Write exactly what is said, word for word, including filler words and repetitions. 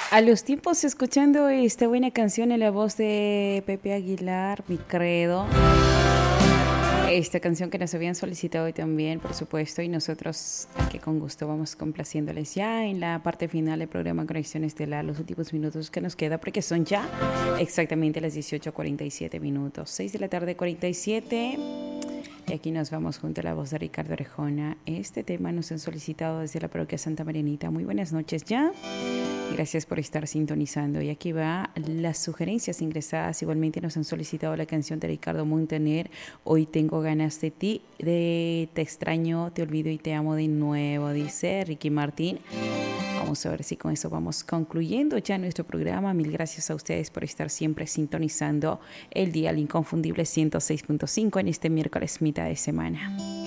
A los tiempos escuchando esta buena canción en la voz de Pepe Aguilar, Mi Credo. Esta canción que nos habían solicitado hoy también, por supuesto, y nosotros aquí con gusto vamos complaciéndoles ya en la parte final del programa Conexión Estelar, los últimos minutos que nos queda, porque son ya exactamente las dieciocho cuarenta y siete minutos, seis de la tarde cuarenta y siete. Y aquí nos vamos junto a la voz de Ricardo Orejona. Este tema nos han solicitado desde la parroquia Santa Marianita. Muy buenas noches ya. Gracias por estar sintonizando. Y aquí va las sugerencias ingresadas. Igualmente nos han solicitado la canción de Ricardo Montaner. Hoy tengo ganas de ti, de te extraño, te olvido y te amo de nuevo, dice Ricky Martín. Vamos a ver si con eso vamos concluyendo ya nuestro programa. Mil gracias a ustedes por estar siempre sintonizando el día al inconfundible ciento seis punto cinco en este miércoles mitad de semana.